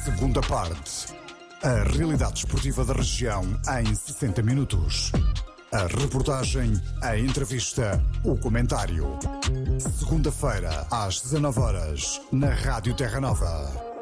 Segunda parte. A realidade desportiva da região em 60 minutos. A reportagem, a entrevista, o comentário. Segunda-feira, às 19 horas, na Rádio Terra Nova.